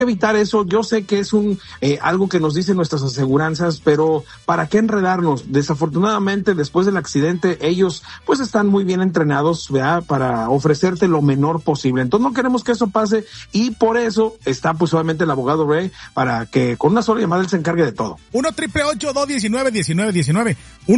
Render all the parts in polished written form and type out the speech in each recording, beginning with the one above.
evitar eso. Yo sé que es algo que nos dicen nuestras aseguranzas, pero ¿para qué enredarnos? Desafortunadamente, después del accidente, ellos pues están muy bien entrenados, ¿verdad?, para ofrecerte lo menor posible. Entonces no queremos que eso pase, y por eso está pues obviamente el abogado Ray, para que con una sola llamada él se encargue de todo. 1-888-219-1919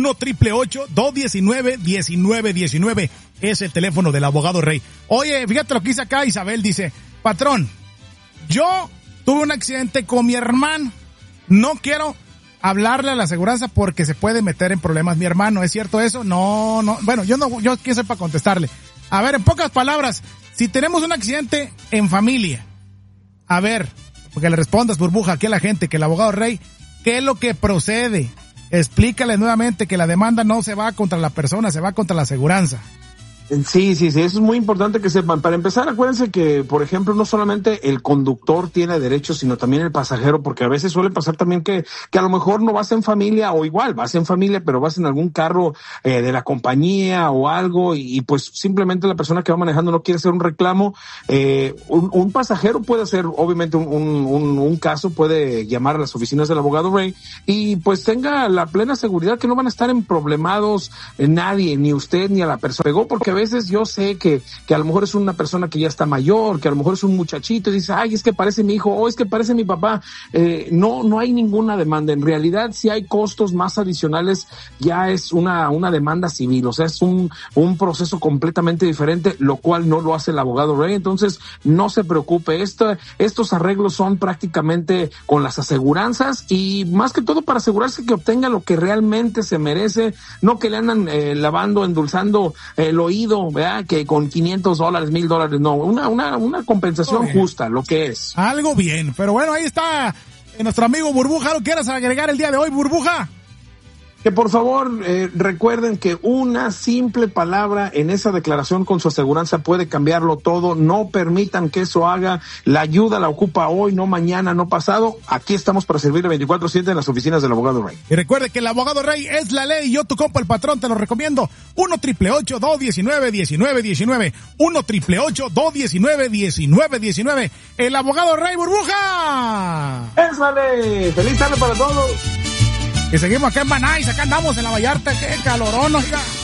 1-888-219-1919 es el teléfono del abogado Ray. Oye, fíjate lo que dice acá Isabel, dice: patrón, yo tuve un accidente con mi hermano. No quiero hablarle a la aseguranza porque se puede meter en problemas mi hermano. ¿Es cierto eso? No. Bueno, yo quién soy para contestarle. A ver, en pocas palabras, si tenemos un accidente en familia, a ver, porque le respondas, burbuja, aquí a la gente, que el abogado Rey, ¿qué es lo que procede? Explícale nuevamente que la demanda no se va contra la persona, se va contra la aseguranza. Sí, eso es muy importante que sepan. Para empezar, acuérdense que, por ejemplo, no solamente el conductor tiene derechos, sino también el pasajero, porque a veces suele pasar también que a lo mejor no vas en familia, o igual vas en familia, pero vas en algún carro de la compañía o algo, y pues simplemente la persona que va manejando no quiere hacer un reclamo. Un pasajero puede hacer, obviamente, un caso, puede llamar a las oficinas del abogado Ray, y pues tenga la plena seguridad que no van a estar en problemados nadie, ni usted ni a la persona que pegó, porque a veces yo sé que a lo mejor es una persona que ya está mayor, que a lo mejor es un muchachito y dice, ay, es que parece mi hijo, o es que parece mi papá. No hay ninguna demanda. En realidad, si hay costos más adicionales, ya es una demanda civil, o sea, es un proceso completamente diferente, lo cual no lo hace el abogado Ray. Entonces, no se preocupe, estos arreglos son prácticamente con las aseguranzas, y más que todo para asegurarse que obtenga lo que realmente se merece, no que le andan lavando, endulzando el oído, ¿verdad?, que con $500, $1,000, no, una compensación justa, lo que es. Algo bien, pero bueno, ahí está nuestro amigo Burbuja. ¿Lo quieres agregar el día de hoy, Burbuja? Que por favor recuerden que una simple palabra en esa declaración con su aseguranza puede cambiarlo todo. No permitan que eso haga. La ayuda la ocupa hoy, no mañana, no pasado. Aquí estamos para servirle 24/7 en las oficinas del abogado Ray. Y recuerde que el abogado Ray es la ley. Yo, tu compa, el patrón, te lo recomiendo. 1-888-219-1919 1-888-219-1919 El abogado Ray, Burbuja. ¡Es la ley! ¡Feliz tarde para todos! Y seguimos acá en Manáis, acá andamos en la Vallarta, qué calorón, oiga.